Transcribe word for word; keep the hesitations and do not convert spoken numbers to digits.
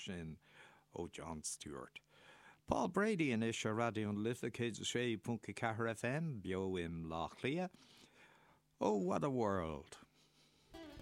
sin ó John Stewart. Paul Brady in is a radio Litha cé sé punca cahar F M bio im Loch Lia. Oh, what a world!